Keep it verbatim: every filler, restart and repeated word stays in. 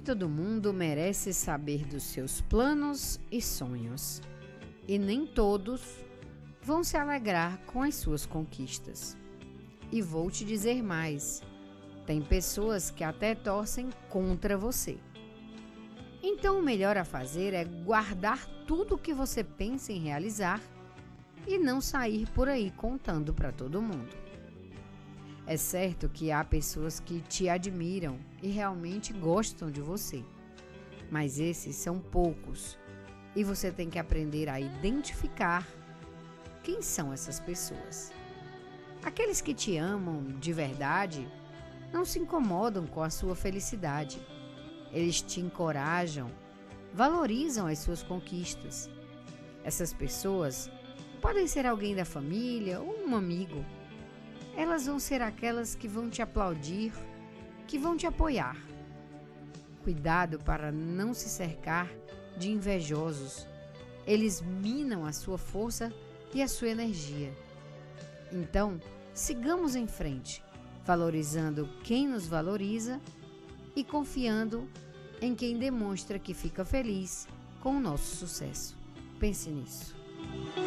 todo mundo merece saber dos seus planos e sonhos, e nem todos vão se alegrar com as suas conquistas. E vou te dizer mais, tem pessoas que até torcem contra você. Então o melhor a fazer é guardar tudo o que você pensa em realizar e não sair por aí contando para todo mundo. É certo que há pessoas que te admiram e realmente gostam de você, mas esses são poucos e você tem que aprender a identificar quem são essas pessoas. Aqueles que te amam de verdade não se incomodam com a sua felicidade. Eles te encorajam, valorizam as suas conquistas. Essas pessoas podem ser alguém da família ou um amigo. Elas vão ser aquelas que vão te aplaudir, que vão te apoiar. Cuidado para não se cercar de invejosos. Eles minam a sua força e a sua energia. Então, sigamos em frente, valorizando quem nos valoriza e confiando em quem demonstra que fica feliz com o nosso sucesso. Pense nisso.